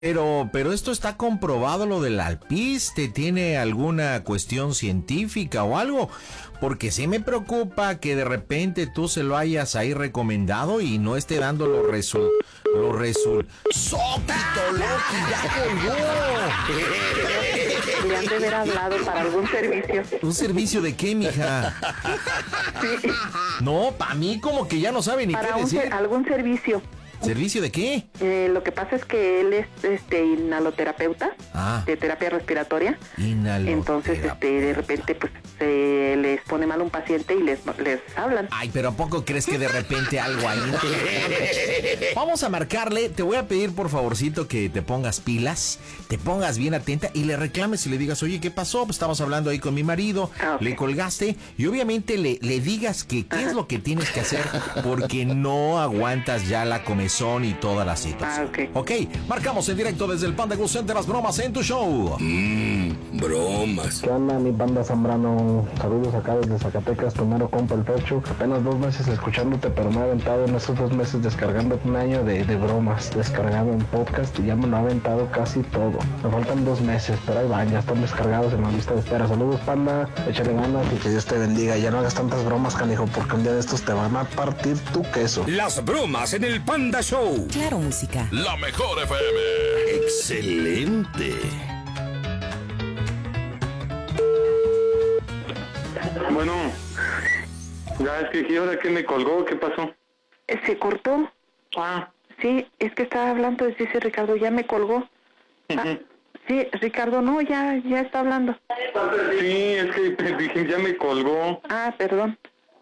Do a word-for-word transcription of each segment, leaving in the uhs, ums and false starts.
Pero, pero esto está comprobado, lo del alpiste, ¿tiene alguna cuestión científica o algo? Porque sí me preocupa que de repente tú se lo hayas ahí recomendado y no esté dando los resul... Los resul... ¡Sóquito, Loki, ya colgó! Le han de haber hablado para algún servicio. ¿Un servicio de qué, mija? Sí. No, para mí como que ya no sabe ni Para qué un decir. ser- algún servicio. ¿Servicio de qué? Eh, lo que pasa es que él es este inhaloterapeuta Ah. de terapia respiratoria. Inhaloterapia. Entonces, este, de repente, pues, se les pone mal un paciente y les, les hablan. Ay, pero ¿a poco crees que de repente algo ahí? Vamos a marcarle, te voy a pedir por favorcito que te pongas pilas, te pongas bien atenta y le reclames y le digas, oye, ¿qué pasó? Pues estamos hablando ahí con mi marido, Ah, ok. le colgaste y obviamente le, le digas que qué es lo que tienes que hacer porque no aguantas ya la comezón y toda la situación. Ah, ok. Ok, marcamos en directo desde el Panda Go Center las bromas en tu show. Mmm, bromas. ¿Qué onda, mi banda Zambrano? Saludos acá desde Zacatecas, primero compa el Fercho. Apenas dos meses escuchándote, pero me he aventado en esos dos meses descargando un año de, de bromas, descargado en podcast y ya me lo he aventado casi todo. Me faltan dos meses, pero ahí van, ya están descargados en la lista de espera. Saludos, panda, échale ganas y que Dios te bendiga. Ya no hagas tantas bromas, canijo, porque un día de estos te van a partir tu queso. Las bromas en el Panda Show. Claro, música. La mejor F M. Excelente. Bueno, ya es que dije, ¿ahora qué me colgó? ¿Qué pasó? Eh, Se cortó. Ah, Sí, es que estaba hablando, dice Ricardo, ya me colgó. Ah, ujú. sí, Ricardo, no, ya, ya está hablando. Sí, es que dije, ya me colgó. Ah, perdón.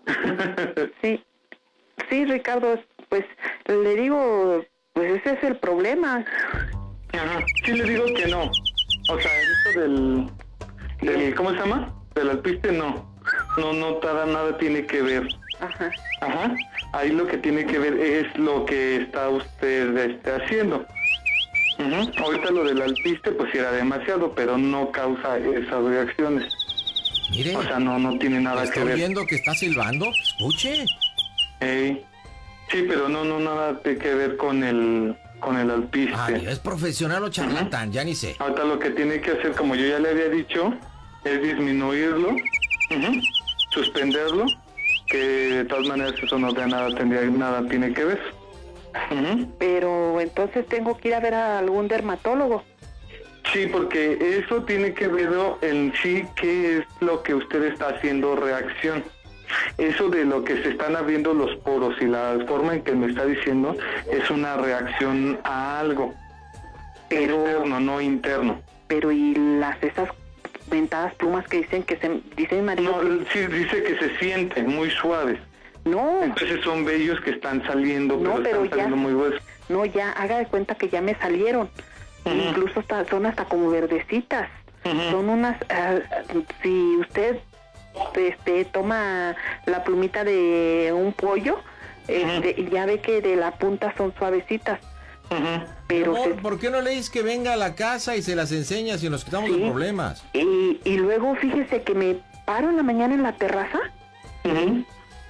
Sí, sí, Ricardo, pues le digo, pues ese es el problema. Ajá, sí le digo que no. O sea, esto del, del ¿cómo se llama? Del alpiste, no. No, no, nada, nada tiene que ver. Ajá. Ajá, ahí lo que tiene que ver es lo que está usted este, haciendo. Ujú. Ahorita lo del alpiste, pues sí era demasiado, pero no causa esas reacciones. Mire, O sea, no, no tiene nada que estoy ver. viendo que está silbando. Escuche. Ey. Sí, pero no, no, nada tiene que ver con el, con el alpiste. Ay, ¿es profesional o charlatán? Ya ni sé. Ahorita lo que tiene que hacer, como yo ya le había dicho, es disminuirlo, ujú, suspenderlo, que de todas maneras eso no de nada tendría nada tiene que ver. Ujú. Pero entonces tengo que ir a ver a algún dermatólogo. Sí, porque eso tiene que ver en sí qué es lo que usted está haciendo reacción. Eso de lo que se están abriendo los poros y la forma en que me está diciendo es una reacción a algo. Pero- Externo, no interno. Pero y las esas ventadas plumas que dicen que se dice mi marido. No, sí, dice que se sienten muy suaves. No, Entonces son vellos que están saliendo, No, pero, pero están saliendo ya- muy gruesos. no, ya haga de cuenta que ya me salieron. Ujú. Incluso hasta, son hasta como verdecitas. Ujú. Son unas, ah, si usted este toma la plumita de un pollo, este, y ya ve que de la punta son suavecitas. Ujú. Pero Amor, se- ¿por qué no le dices que venga a la casa y se las enseñas y nos quitamos Sí. de problemas? y, y luego fíjese que me paro en la mañana en la terraza Ujú.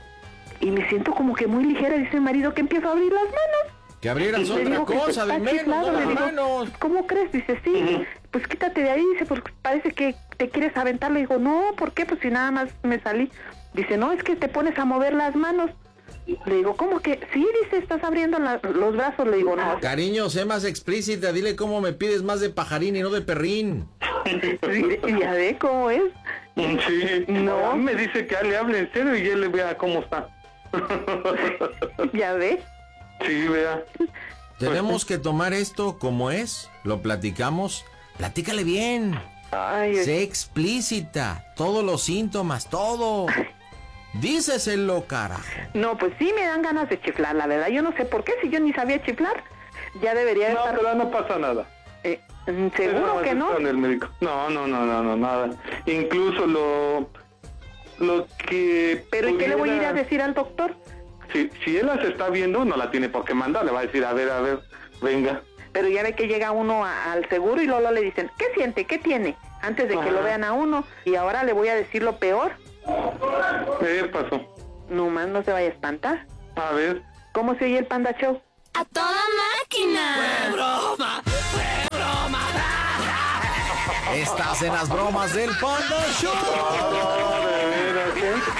y me siento como que muy ligera, dice mi marido, que empiezo a abrir las manos. Que abrieras Le otra digo que cosa, está de menos, chiflado, no le las digo, manos. ¿cómo crees? Dice, sí, Ujú. pues quítate de ahí, dice, porque parece que te quieres aventar. Le digo, no, ¿por qué? Pues si nada más me salí. Dice, no, es que te pones a mover las manos. Le digo, ¿cómo que? Sí, dice, estás abriendo la- los brazos. Le digo, no. Cariño, sé más explícita, dile cómo me pides más de pajarín y no de perrín. Sí, ya ve cómo es. Sí, No. A mí me dice que le hable en serio y él le vea cómo está. Ya ve. Sí, vea. Tenemos que tomar esto como es, lo platicamos, platícale bien, Ay, sé explícita, todos los síntomas, todo. Díceselo, carajo. no, pues sí me dan ganas de chiflar, la verdad. Yo no sé por qué, si yo ni sabía chiflar. Ya debería No, estar... pero no pasa nada. eh, Eso ¿Seguro nada que más no? está con el médico. No, no, no, no, no, nada. Incluso lo, lo que... ¿Pero y qué le voy a ir a pudiera- decir al doctor? Si, si él las está viendo, no la tiene por qué mandar. Le va a decir, a ver, a ver, venga. Pero ya ve que llega uno a- al seguro y luego le dicen, ¿qué siente? ¿Qué tiene? Antes de que Ajá. lo vean a uno. Y ahora le voy a decir lo peor. ¿Qué pasó? Nomás no se vaya a espantar. A ver. ¿Cómo se oye el Panda Show? ¡A toda máquina! ¡Broma! ¡Fue Estás en las bromas del Panda Show. No, de veras,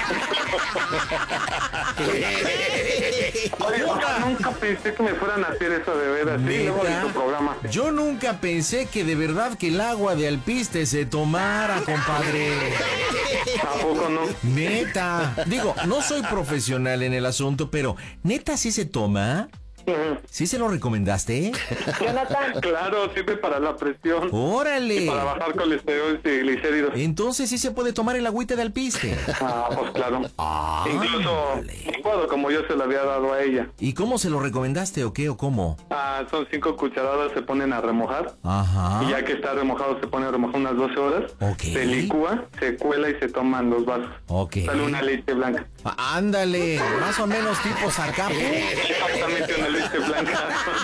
¿eh? Oye, nunca pensé que me fueran a hacer eso de veras, sí, luego de tu programa. Yo nunca pensé que de verdad que el agua de alpiste se tomara, compadre. Tampoco no. Neta. Digo, no soy profesional en el asunto, pero ¿neta sí se toma? ¿Sí se lo recomendaste? Jonathan. Claro, sirve para la presión. ¡Órale! Y para bajar colesterol y triglicéridos. Entonces sí se puede tomar el agüita de alpiste. Ah, pues claro. Ah, Incluso licuado como yo se lo había dado a ella. ¿Y cómo se lo recomendaste o qué o cómo? Ah, son cinco cucharadas, se ponen a remojar. Ajá. Y ya que está remojado, se pone a remojar unas doce horas. Ok. Se licúa, se cuela y se toman los vasos. Ok. Sale una leche blanca. Ah, ándale, más o menos tipo Zacapu. Exactamente, una leche blanca.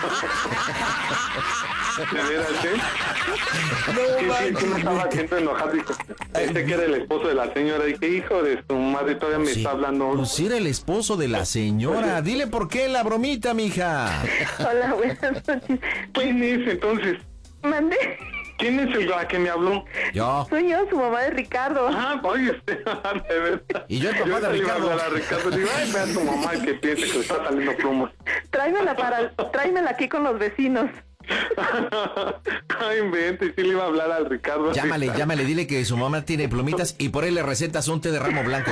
¿De veras, eh? No Sí, sí, manches. sí, me estaba haciendo enojado. Dijo, pensé que era el esposo de la señora. Y que hijo de su madre todavía me Sí, está hablando. pues sí era el esposo de la señora. Dile por qué la bromita, mija. Hola, buenas noches. ¿Quién es entonces? Mandé. ¿Quién es el que me habló? Yo. Soy yo, su mamá de Ricardo. Ah, oye, usted, de verdad. Y yo el papá de le iba a Ricardo. hablar a Ricardo. Digo, ay, ve a tu mamá que piensa que le está saliendo plumos. Tráemela para, tráemela aquí con los vecinos. Ay, invente, sí le iba a hablar al Ricardo. Llámale, llámale, dile que su mamá tiene plumitas y por ahí le recetas un té de ramo blanco.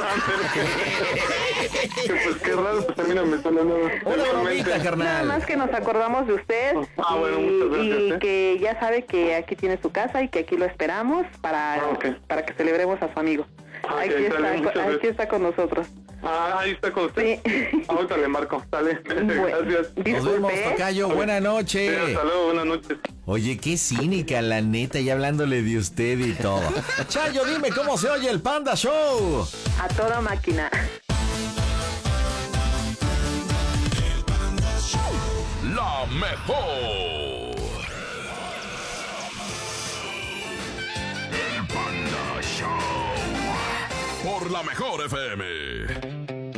Pues qué raro, pues a mí no me suena nada. Una bromita, Nada carnal. más que nos acordamos de usted. Ah, bueno, y, muchas gracias, y ¿eh? que ya sabe que aquí tiene su casa y que aquí lo esperamos para, Ah, ok. para que celebremos a su amigo. Ah, aquí, ok, está, sale, muchas aquí gracias. está con nosotros. Ah, ahí está con usted. Sí. Ahorita le marco, sale. Bueno, Gracias. Nos vemos, disculpe. tocayo. Buenas Sí, noches. hasta luego, buenas noches. Oye, qué cínica, la neta, y hablándole de usted y todo. Chayo, dime cómo se oye el Panda Show. A toda máquina. La mejor. El Panda Show. Por la mejor F M.